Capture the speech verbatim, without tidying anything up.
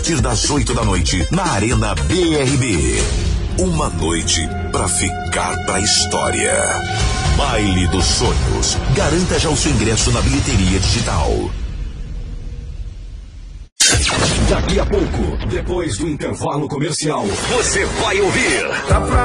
partir das oito da noite, na Arena B R B. Uma noite pra ficar pra história. Baile dos Sonhos. Garanta já o seu ingresso na bilheteria digital. Daqui a pouco, depois do intervalo comercial, você vai ouvir. Tá pra